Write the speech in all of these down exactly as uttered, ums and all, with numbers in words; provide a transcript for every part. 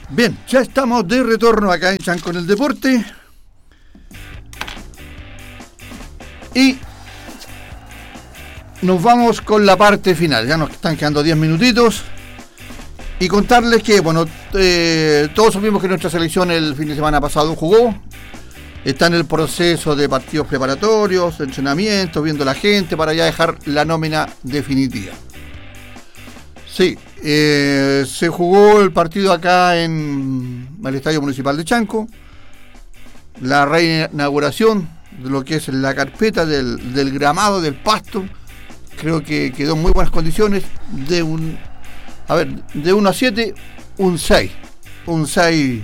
Bien, ya estamos de retorno acá en Chanco en el Deporte. Y nos vamos con la parte final. Ya nos están quedando diez minutitos. Y contarles que, bueno, eh, todos supimos que nuestra selección el fin de semana pasado jugó. Está en el proceso de partidos preparatorios, entrenamientos, viendo la gente para ya dejar la nómina definitiva. Sí, eh, se jugó el partido acá en el Estadio Municipal de Chanco. La reinauguración de lo que es la carpeta del, del gramado, del pasto. Creo que quedó en muy buenas condiciones. De un, a ver, de uno a siete, un seis. Un seis.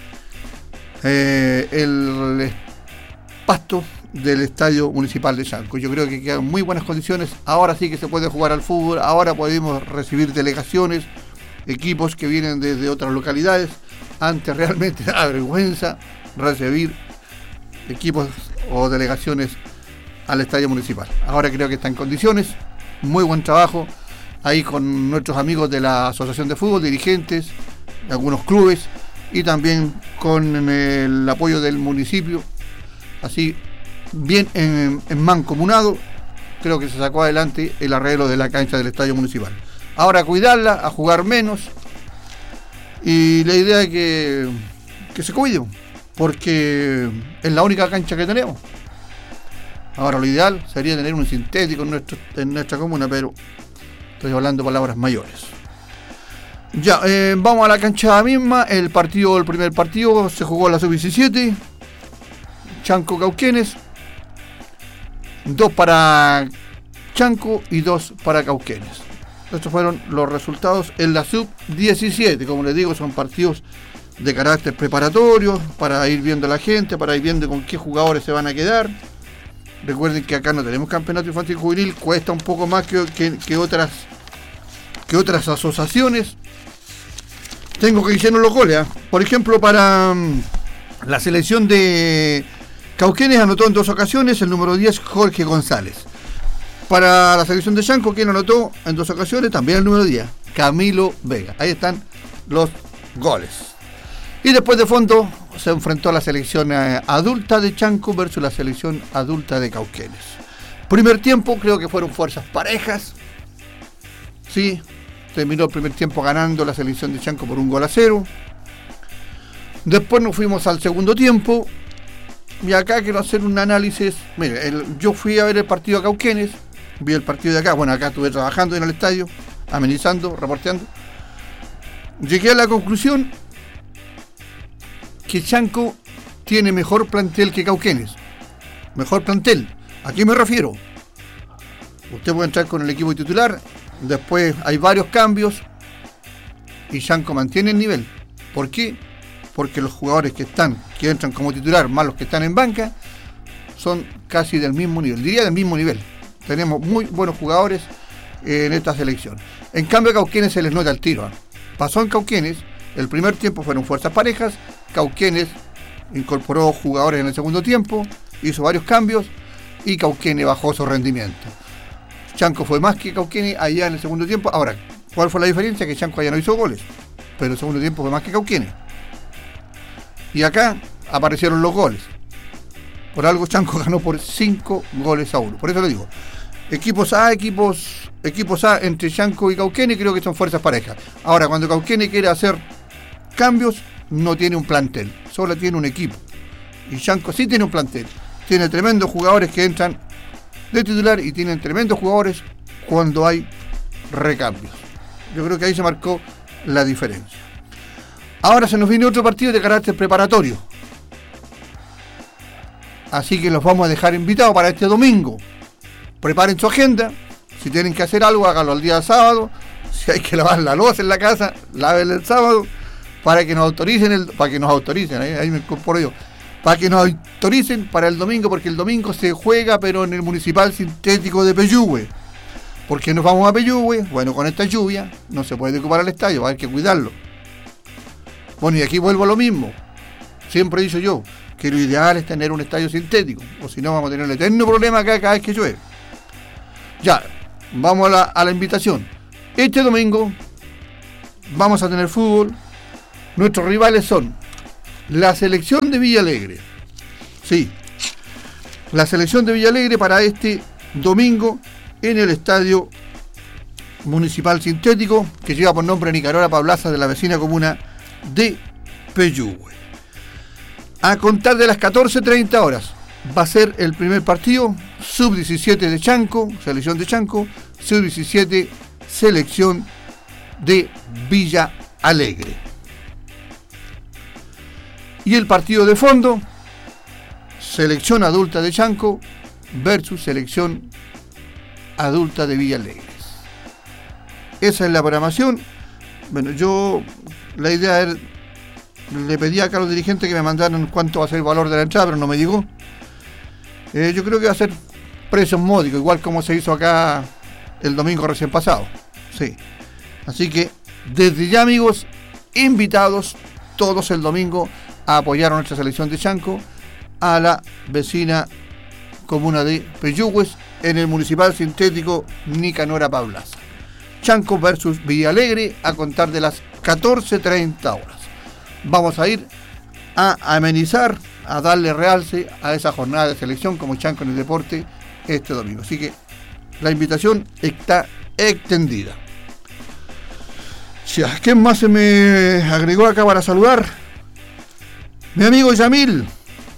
Eh, el pasto del Estadio Municipal de Chanco. Yo creo que quedan en muy buenas condiciones. Ahora sí que se puede jugar al fútbol. Ahora podemos recibir delegaciones, equipos que vienen desde otras localidades. Antes realmente da vergüenza recibir equipos o delegaciones al Estadio Municipal. Ahora creo que está en condiciones. Muy buen trabajo ahí con nuestros amigos de la Asociación de Fútbol, dirigentes, algunos clubes y también con el apoyo del municipio. Así, bien en, en mancomunado, creo que se sacó adelante el arreglo de la cancha del Estadio Municipal. Ahora cuidarla, a jugar menos, y la idea es que, que se cuide, porque es la única cancha que tenemos. Ahora lo ideal sería tener un sintético en, nuestro, en nuestra comuna, pero estoy hablando palabras mayores. Ya, eh, vamos a la cancha misma. El partido, el primer partido se jugó a la sub diecisiete. Chanco Cauquenes. Dos para Chanco y dos para Cauquenes. Estos fueron los resultados en la sub diecisiete. Como les digo, son partidos de carácter preparatorio, para ir viendo a la gente, para ir viendo con qué jugadores se van a quedar. Recuerden que acá no tenemos campeonato infantil juvenil, cuesta un poco más que, que, que otras que otras asociaciones. Tengo que hicieron los goles, ¿eh? Por ejemplo, para um, la selección de Cauquenes anotó en dos ocasiones el número diez, Jorge González. Para la selección de Chanco, quien anotó en dos ocasiones también el número diez, Camilo Vega. Ahí están los goles. Y después de fondo se enfrentó a la selección eh, adulta de Chanco versus la selección adulta de Cauquenes. Primer tiempo, creo que fueron fuerzas parejas. Sí, terminó el primer tiempo ganando la selección de Chanco por un gol a cero. Después nos fuimos al segundo tiempo. Y acá quiero hacer un análisis. Mire, el, yo fui a ver el partido a Cauquenes. Vi el partido de acá. Bueno, acá estuve trabajando en el estadio, amenizando, reporteando. Llegué a la conclusión que Chanco tiene mejor plantel que Cauquenes. Mejor plantel. ¿A qué me refiero? Usted puede entrar con el equipo titular, después hay varios cambios y Chanco mantiene el nivel. ¿Por qué? Porque los jugadores que están, que entran como titular, más los que están en banca, son casi del mismo nivel, diría del mismo nivel. Tenemos muy buenos jugadores en esta selección. En cambio a Cauquenes se les nota el tiro. Pasó en Cauquenes, el primer tiempo fueron fuerzas parejas, Cauquenes incorporó jugadores en el segundo tiempo, hizo varios cambios y Cauquenes bajó su rendimiento. Chanco fue más que Cauquenes allá en el segundo tiempo. Ahora, ¿cuál fue la diferencia? Que Chanco allá no hizo goles, pero el segundo tiempo fue más que Cauquenes. Y acá aparecieron los goles. Por algo Chanco ganó por cinco goles a uno. Por eso lo digo. Equipos A, equipos, equipos A entre Chanco y Cauquenes creo que son fuerzas parejas. Ahora, cuando Cauquenes quiere hacer cambios, no tiene un plantel, solo tiene un equipo. Y Chanco sí tiene un plantel. Tiene tremendos jugadores que entran de titular y tienen tremendos jugadores cuando hay recambios. Yo creo que ahí se marcó la diferencia. Ahora se nos viene otro partido de carácter preparatorio. Así que los vamos a dejar invitados para este domingo. Preparen su agenda. Si tienen que hacer algo, háganlo el día sábado. Si hay que lavar la loza en la casa, lávenla el sábado. Para que nos autoricen, el, para que nos autoricen, ahí, ahí me incorporo yo. Para que nos autoricen para el domingo, porque el domingo se juega, pero en el Municipal Sintético de Peyúgue. ¿Por qué nos vamos a Peyúgue? Bueno, con esta lluvia no se puede ocupar el estadio, va a haber que cuidarlo. Bueno, y aquí vuelvo a lo mismo. Siempre he dicho yo que lo ideal es tener un estadio sintético, o si no vamos a tener el eterno problema acá cada vez que llueve. Ya, vamos a la, a la invitación. Este domingo vamos a tener fútbol Nuestros rivales son la selección de Villa Alegre. Sí, la selección de Villa Alegre para este domingo en el Estadio Municipal Sintético, que lleva por nombre Nicanor Pablaza, de la vecina comuna de Peyúgue. A contar de las catorce treinta horas va a ser el primer partido, sub diecisiete de Chanco, selección de Chanco, sub diecisiete, selección de Villa Alegre. Y el partido de fondo, selección adulta de Chanco versus selección adulta de Villa Alegre. Esa es la programación. Bueno, yo la idea era, le pedí acá a los dirigentes que me mandaran cuánto va a ser el valor de la entrada, pero no me llegó. Eh, yo creo que va a ser precios módicos, igual como se hizo acá el domingo recién pasado. Sí. Así que desde ya, amigos, invitados todos el domingo a apoyar a nuestra selección de Chanco, a la vecina comuna de Peyúgue, en el Municipal Sintético Nicanor Pablaza. Chanco versus Villa Alegre a contar de las catorce treinta horas. Vamos a ir a amenizar, a darle realce a esa jornada de selección como Chanco en el deporte este domingo. Así que la invitación está extendida. ¿Quién más se me agregó acá para saludar? Mi amigo Yamil.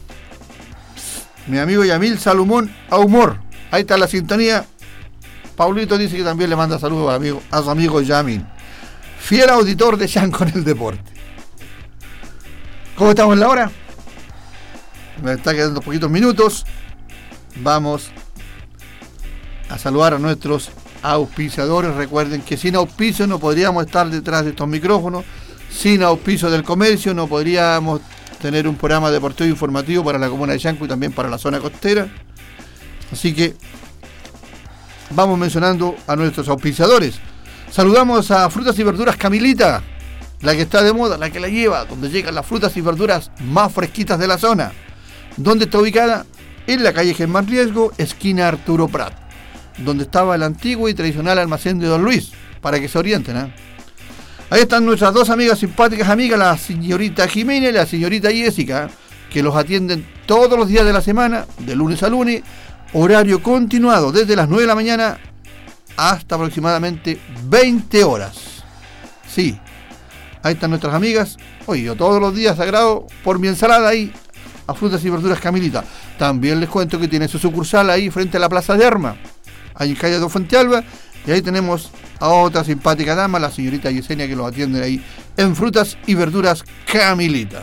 Mi amigo Yamil Salomón a humor. Ahí está la sintonía. Paulito dice que también le manda saludos a, amigo, a su amigo Yamil, fiel auditor de Chanco en el deporte. ¿Cómo estamos en la hora? Me está quedando poquitos minutos. Vamos a saludar a nuestros auspiciadores. Recuerden que sin auspicio no podríamos estar detrás de estos micrófonos. Sin auspicio del comercio no podríamos tener un programa deportivo informativo para la comuna de Chanco y también para la zona costera. Así que vamos mencionando a nuestros auspiciadores. Saludamos a Frutas y Verduras Camilita, la que está de moda, la que la lleva, donde llegan las frutas y verduras más fresquitas de la zona. ¿Dónde está ubicada? En la calle Germán Riesgo, esquina Arturo Prat, donde estaba el antiguo y tradicional almacén de Don Luis, para que se orienten, ¿eh? Ahí están nuestras dos amigas simpáticas amigas, la señorita Jimena y la señorita Jessica, que los atienden todos los días de la semana, de lunes a lunes, horario continuado desde las nueve de la mañana hasta aproximadamente veinte horas. Sí, ahí están nuestras amigas. Oye, yo todos los días sagrado por mi ensalada ahí a Frutas y Verduras Camilita. También les cuento que tiene su sucursal ahí frente a la Plaza de Armas, ahí en calle de Fuentealba, y ahí tenemos a otra simpática dama, la señorita Yesenia, que los atiende ahí en Frutas y Verduras Camilita.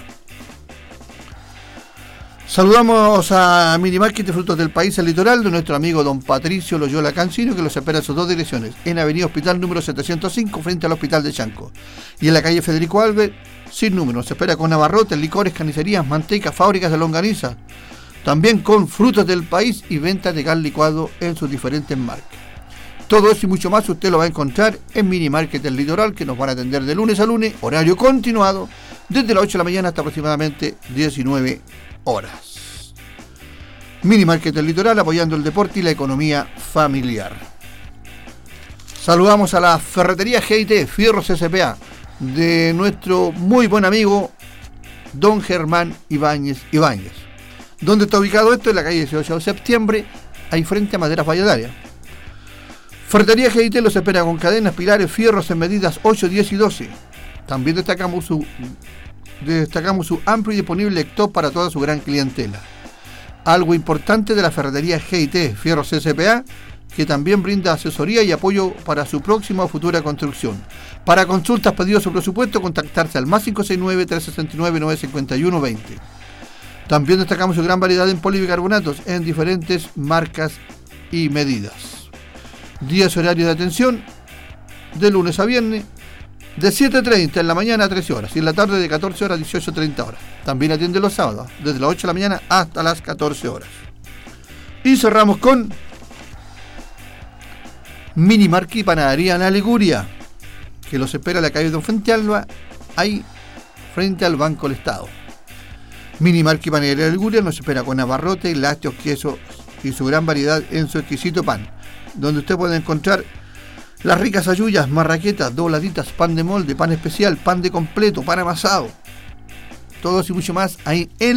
Saludamos a Minimarket de Frutos del País, el Litoral, de nuestro amigo don Patricio Loyola Cancino, que los espera en sus dos direcciones, en Avenida Hospital número setecientos cinco, frente al Hospital de Chanco, y en la calle Federico Alves, sin número. Se espera con abarrotes, licores, carnicerías, mantecas, fábricas de longaniza, también con Frutos del País y ventas de gas licuado en sus diferentes marcas. Todo eso y mucho más usted lo va a encontrar en Minimarket del Litoral, que nos van a atender de lunes a lunes, horario continuado, desde las ocho de la mañana hasta aproximadamente diecinueve horas. Minimarket del Litoral, apoyando el deporte y la economía familiar. Saludamos a la ferretería G I T, Fierros S P A, de nuestro muy buen amigo don Germán Ibáñez Ibáñez. ¿Dónde está ubicado esto? En la calle dieciocho de septiembre, ahí frente a Maderas Valladaria. Ferretería G I T los espera con cadenas, pilares, fierros en medidas ocho, diez y doce. También destacamos su, destacamos su amplio y disponible stock para toda su gran clientela. Algo importante de la ferretería G I T, Fierros S P A, que también brinda asesoría y apoyo para su próxima o futura construcción. Para consultas, pedidos o presupuesto, contactarse al más cinco seis nueve, tres seis nueve, nueve cinco uno dos cero. También destacamos su gran variedad en polibicarbonatos en diferentes marcas y medidas. Días horarios de atención de lunes a viernes de siete treinta en la mañana a trece horas y en la tarde de catorce horas a dieciocho treinta horas. También atiende los sábados desde las ocho de la mañana hasta las catorce horas. Y cerramos con Minimarket y Panadería Ana Liguria, que los espera en la calle Don Fuentealba, ahí frente al Banco del Estado. Minimarket y Panadería Ana Liguria nos espera con abarrotes, lácteos, quesos y su gran variedad en su exquisito pan, donde usted puede encontrar Las ricas ayuyas, marraquetas, dobladitas, pan de molde, pan especial, pan de completo, pan amasado. Todo eso y mucho más ahí en